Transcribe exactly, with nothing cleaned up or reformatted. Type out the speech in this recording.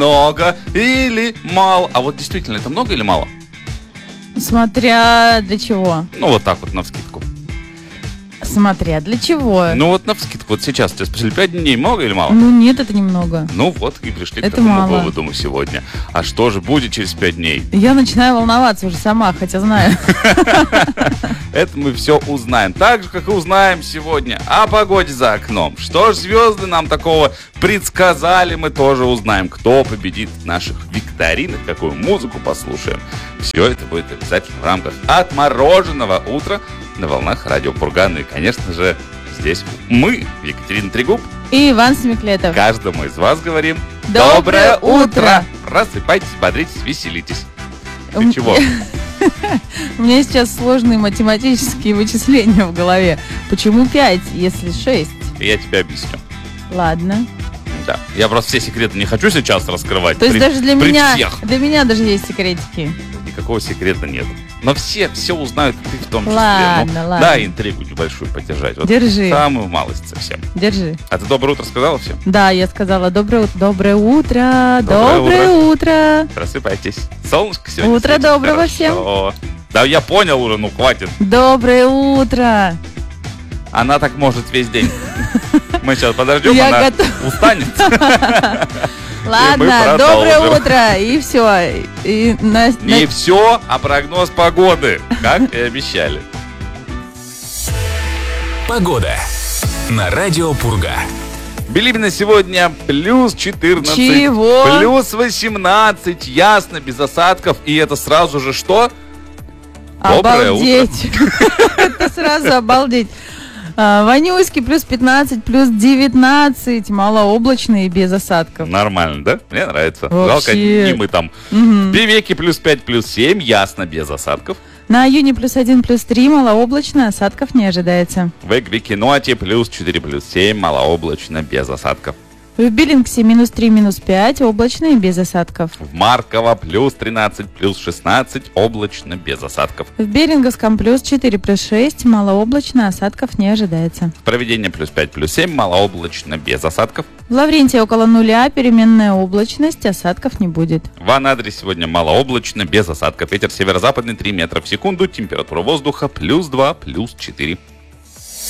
много или мало. А вот действительно, это много или мало? Смотря для чего. Ну, вот так вот, навскидку. Смотря для чего. Ну, вот навскидку. Вот сейчас тебя спросили, пять дней много или мало? Ну, нет, это немного. Ну, вот и пришли Это к такому мало. выводу мы сегодня. А что же будет через пять дней? Я начинаю волноваться уже сама, хотя знаю. Это мы все узнаем. Так же, как и узнаем сегодня о погоде за окном. Что ж звезды нам такого предсказали, мы тоже узнаем. Кто победит в наших викторинах, какую музыку послушаем. Все это будет обязательно в рамках отмороженного утра на волнах Радио Пурга. Ну и, конечно же, здесь мы, Екатерина Трегуб, И Иван Смеклетов. каждому из вас говорим Доброе утро! Просыпайтесь, бодритесь, веселитесь. Ты М, чего? У меня сейчас сложные математические вычисления в голове. Почему пять, если шесть? Я тебе объясню. Ладно. Да. Я просто все секреты не хочу сейчас раскрывать. То есть при- даже для при меня, всех. для меня даже есть секретики. Никакого секрета нет. Но все, все узнают, и ты в том числе. Ладно, ну, ладно. Да, интригу небольшую поддержать. Вот Держи. самую малость совсем. Держи. А ты доброе утро сказала всем? Да, я сказала доброе, ут- доброе утро, Доброе доброе утро. Просыпайтесь. Солнышко сегодня Утро светит доброго хорошо. Да я понял уже, ну хватит. Доброе утро. Она так может весь день. Мы сейчас подождем, Я она готов- устанет. Ладно, продолжим. доброе утро. И все. И на- на- Не все, а прогноз погоды, как и обещали. Погода на Радио Пурга. Билибина сегодня плюс четырнадцать, Чего? плюс восемнадцать, ясно, без осадков. И это сразу же что? Доброе Обалдеть. Это сразу обалдеть. А, Ванюськи плюс пятнадцать, плюс девятнадцать. Малооблачно и без осадков. Нормально, да? Мне нравится. Вообще. Жалко, не мы там. Мгм. Певеки плюс пять, плюс семь, ясно, без осадков. На Юне плюс один, плюс три. Малооблачно, осадков не ожидается. В Эквикиноте плюс четыре, плюс семь, малооблачно, без осадков. В Биллингсе минус три, минус пять. Облачно и без осадков. В Марково плюс тринадцать, плюс шестнадцать, облачно, без осадков. В Беринговском плюс четыре, плюс шесть. Малооблачно, осадков не ожидается. В Провидении плюс пять, плюс семь, малооблачно, без осадков. В Лаврентии около нуля, переменная облачность, осадков не будет. В Анадыре сегодня малооблачно, без осадков. Ветер северо-западный три метра в секунду. Температура воздуха плюс два, плюс четыре.